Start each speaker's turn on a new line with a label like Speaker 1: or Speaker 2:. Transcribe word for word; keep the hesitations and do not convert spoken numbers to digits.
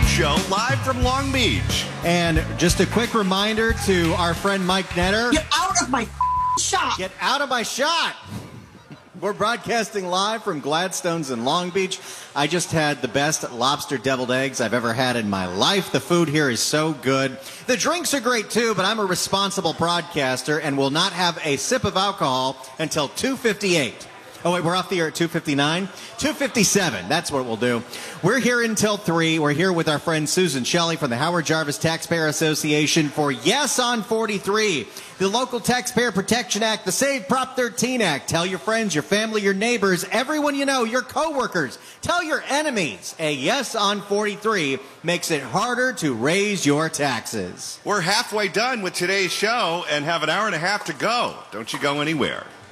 Speaker 1: Stone Show, live from Long Beach.
Speaker 2: And just a quick reminder to our friend Mike Netter.
Speaker 3: Get out of my shot.
Speaker 2: Get out of my shot. We're broadcasting live from Gladstone's in Long Beach. I just had the best lobster deviled eggs I've ever had in my life. The food here is so good. The drinks are great too, but I'm a responsible broadcaster and will not have a sip of alcohol until two fifty-eight. Oh, wait, we're off the air at two fifty-nine? two fifty-seven, that's what we'll do. We're here until three. We're here with our friend Susan Shelley from the Howard Jarvis Taxpayer Association for Yes on forty-three, the Local Taxpayer Protection Act, the Save Prop thirteen Act. Tell your friends, your family, your neighbors, everyone you know, your coworkers. Tell your enemies. A Yes on forty-three makes it harder to raise your taxes.
Speaker 1: We're halfway done with today's show and have an hour and a half to go. Don't you go anywhere.